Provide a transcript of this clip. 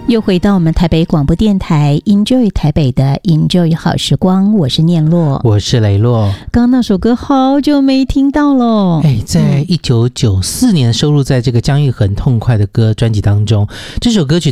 又回到我们台北广播电台 Enjoy 台北的 Enjoy 好时光，我是念洛， 我是雷洛。 刚刚那首歌好久没听到了， 在1994年收录在这个姜育恒痛快的歌专辑当中，这首歌曲